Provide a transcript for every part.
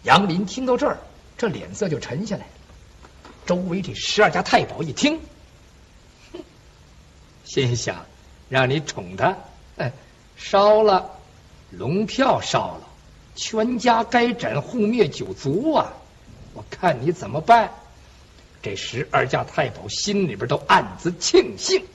杨林听到这儿，这脸色就沉下来了。周围这12家太保一听，心想让你宠他，烧了龙票，烧了，全家该斩护灭九族啊！我看你怎么办？这12家太保心里边都暗自庆幸。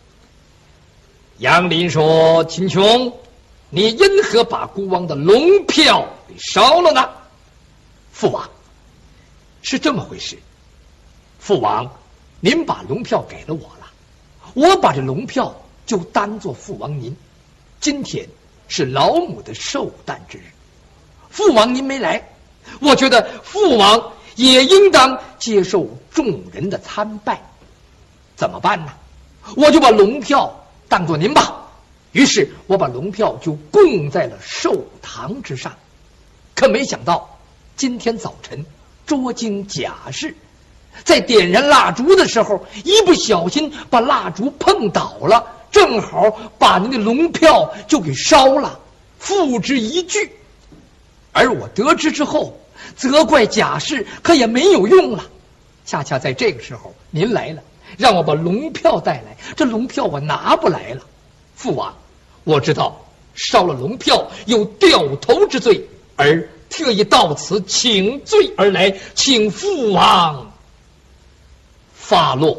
杨林说：“秦琼，你因何把孤王的龙票给烧了呢？”父王，是这么回事。父王，您把龙票给了我了，我把这龙票就当作父王您。今天是老母的寿诞之日，父王您没来，我觉得父王也应当接受众人的参拜。怎么办呢？我就把龙票当作您吧。于是我把龙票就供在了寿堂之上。可没想到今天早晨捉经假释，在点燃蜡烛的时候，一不小心把蜡烛碰倒了，正好把您的龙票就给烧了，付之一炬。而我得知之后，责怪贾氏，可也没有用了。恰恰在这个时候，您来了，让我把龙票带来，这龙票我拿不来了。父王，我知道烧了龙票有掉头之罪，而特意到此请罪而来，请父王发落。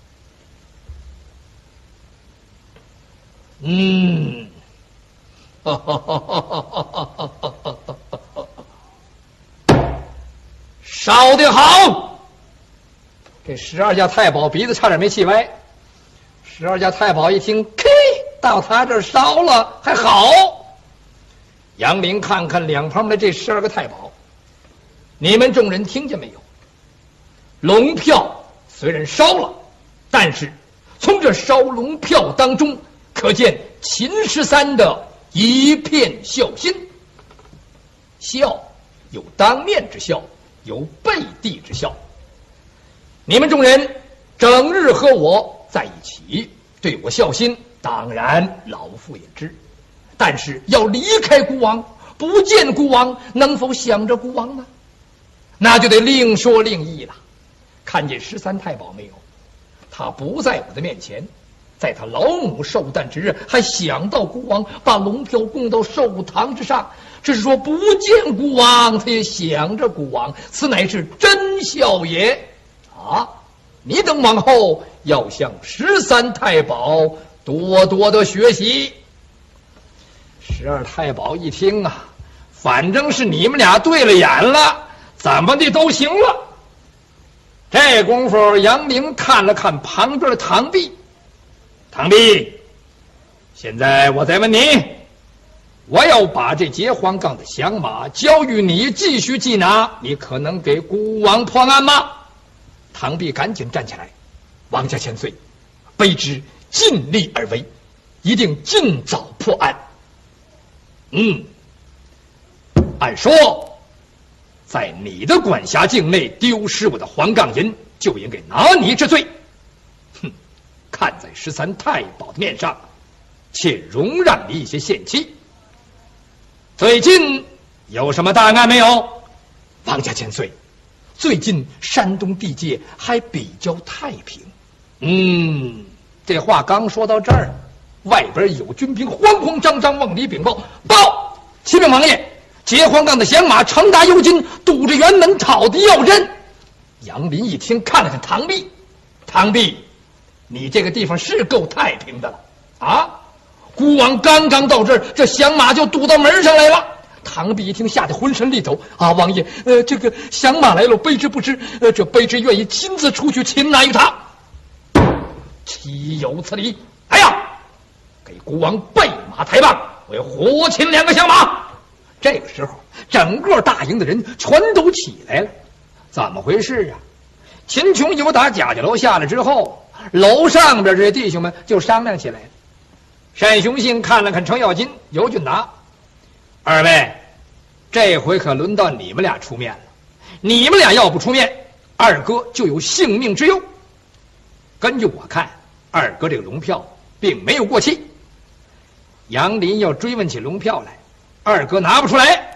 烧得好！这12家太保鼻子差点没气歪。12家太保一听，到他这儿烧了还好。杨林看看两旁的这12个太保，你们众人听见没有？龙票虽然烧了，但是从这烧龙票当中可见秦13的一片孝心。孝有当面之孝，有背地之孝。你们众人整日和我在一起，对我孝心，当然老夫也知。但是要离开孤王，不见孤王，能否想着孤王呢？那就得另说另议了。看见13太保没有？他不在我的面前，在他老母寿诞之日还想到孤王，把龙票供到寿堂之上。只是说不见孤王，他也想着孤王，此乃是真孝也啊！你等往后要向13太保多多的学习。12太保一听啊，反正是你们俩对了眼了，怎么的都行了。这功夫杨凌看了看旁边的唐弼，唐弼，现在我再问你，我要把这结黄岗的降马交予你继续缉拿，你可能给孤王破案吗？唐弼赶紧站起来，王家千岁，卑职尽力而为，一定尽早破案。按说在你的管辖境内丢失我的黄杠银，就应该拿你治罪。看在13太保的面上，且容让你一些限期。最近有什么大案没有？王家千岁，最近山东地界还比较太平。这话刚说到这儿，外边有军兵慌慌张张往里禀报：报，启禀王爷，结黄岗的降马乘达幽津，堵着辕门，讨敌要人。杨林一听，看了看唐弼，唐弼，你这个地方是够太平的了啊！孤王刚刚到这儿，这降马就堵到门上来了。唐弼一听，吓得浑身力抖啊！王爷，这个降马来了，卑职不知，这卑职愿意亲自出去擒拿于他。岂有此理！哎呀，给孤王备马抬棒，我要活擒2个降马。这个时候，整个大营的人全都起来了。怎么回事啊？秦琼由打贾家楼下来之后，楼上边这些弟兄们就商量起来了。单雄信看了看程咬金、尤俊达，二位，这回可轮到你们俩出面了。你们俩要不出面，二哥就有性命之忧。根据我看，二哥这个龙票并没有过期。杨林要追问起龙票来，二哥拿不出来，